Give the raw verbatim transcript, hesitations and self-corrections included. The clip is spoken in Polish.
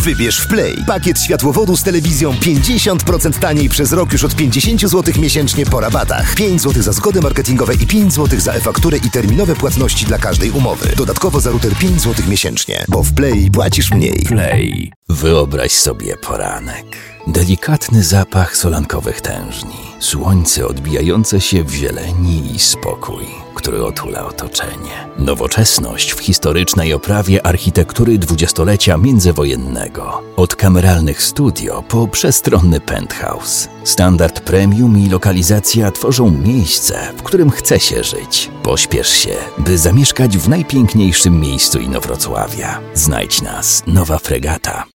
Wybierz w Play pakiet światłowodu z telewizją pięćdziesiąt procent taniej przez rok już od pięćdziesiąt złotych miesięcznie po rabatach. pięć złotych za zgody marketingowe i pięć złotych za e-fakturę i terminowe płatności dla każdej umowy. Dodatkowo za router pięć złotych miesięcznie, bo w Play płacisz mniej. Play. Wyobraź sobie poranek. Delikatny zapach solankowych tężni, słońce odbijające się w zieleni i spokój, który otula otoczenie. Nowoczesność w historycznej oprawie architektury dwudziestolecia międzywojennego. Od kameralnych studio po przestronny penthouse. Standard premium i lokalizacja tworzą miejsce, w którym chce się żyć. Pośpiesz się, by zamieszkać w najpiękniejszym miejscu Inowrocławia. Znajdź nas, Nowa Fregata.